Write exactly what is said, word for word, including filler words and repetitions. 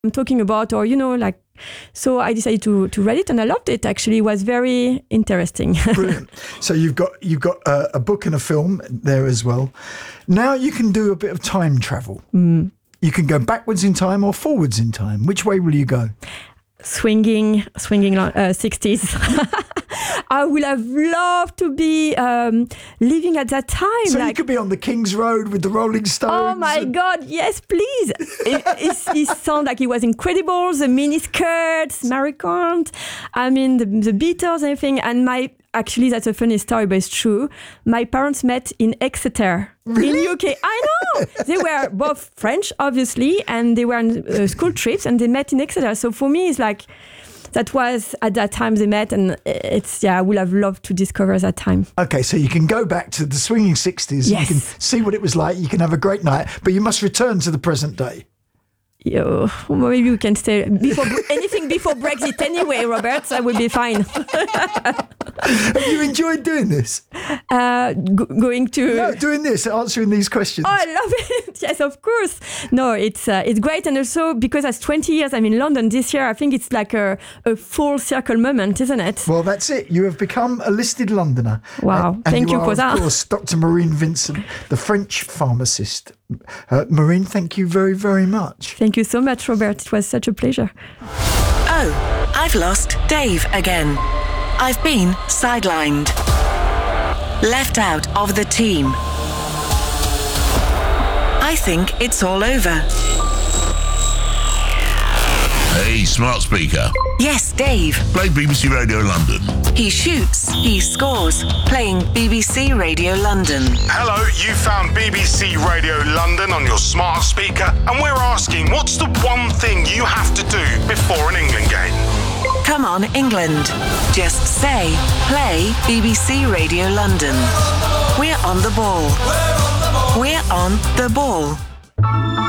I'm talking about, or, you know, like, so I decided to to read it, and I loved it. Actually, it was very interesting. Brilliant. So you've got you've got a, a book and a film there as well. Now you can do a bit of time travel. Mm. You can go backwards in time or forwards in time. Which way will you go? Swinging, swinging uh, sixties. I would have loved to be um, living at that time. So like, you could be on the King's Road with the Rolling Stones. Oh my and... God, yes, please. it, it, it sounded like it was incredible. The mini skirts, Marie Kondo, I mean, the, the Beatles, everything. And my, actually, that's a funny story, but it's true. My parents met in Exeter. Really? In U K. I know. They were both French, obviously, and they were on uh, school trips, and they met in Exeter. So for me, it's like, that was at that time they met, and it's, yeah, I would have loved to discover that time. Okay, so you can go back to the swinging sixties, yes. You can see what it was like, you can have a great night, but you must return to the present day. Yo, maybe we can stay before anything before Brexit anyway, Robert. That would be fine. Have you enjoyed doing this? Uh, go- going to no, doing this, answering these questions. Oh, I love it. Yes, of course. No, it's uh, it's great, and also because as twenty years I'm in London this year, I think it's like a, a full circle moment, isn't it? Well, that's it. You have become a listed Londoner. Wow, and thank you, you are, for that. Of course, Doctor Maureen Vincent, the French pharmacist. Uh, Maureen, thank you very, very much. Thank you so much, Robert. It was such a pleasure. Oh, I've lost Dave again. I've been sidelined. Left out of the team. I think it's all over. Hey, smart speaker. Yes, Dave. Play B B C Radio London. He shoots, he scores. Playing B B C Radio London. Hello, you found B B C Radio London on your smart speaker, and we're asking, what's the one thing you have to do before an England game? Come on, England. Just say, play B B C Radio London. We're on the ball. We're on the ball.